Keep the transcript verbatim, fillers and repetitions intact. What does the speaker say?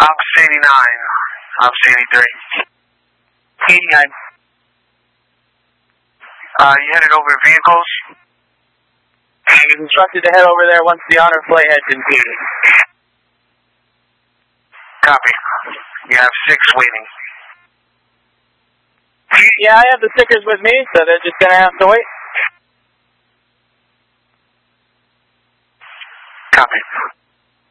Office eighty-nine. Office eighty-three. eighty-nine. Uh, you headed over vehicles? He's instructed to head over there once the honor flight has been completed. Copy. You have six waiting. Yeah, I have the stickers with me, so they're just going to have to wait. Copy.